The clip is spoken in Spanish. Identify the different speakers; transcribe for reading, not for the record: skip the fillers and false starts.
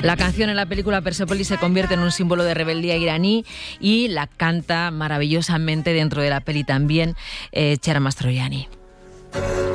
Speaker 1: La canción en la película Persepolis se convierte en un símbolo de rebeldía iraní y la canta maravillosamente dentro de la peli también Chiara Mastroianni.